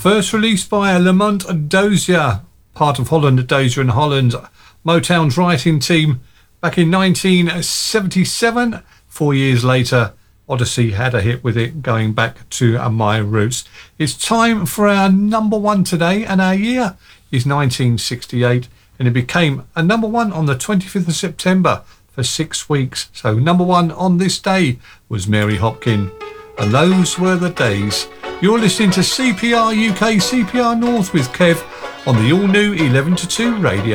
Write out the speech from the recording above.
First released by Lamont Dozier, part of Holland Dozier and Holland, Motown's writing team, back in 1977. 4 years later, Odyssey had a hit with it, going back to My Roots. It's time for our number one today, and our year is 1968, and it became a number one on the 25th of September for 6 weeks. So number one on this day was Mary Hopkin, and those were the days. You're listening to CPR UK, CPR North with Kev on the all-new 11 to 2 radio.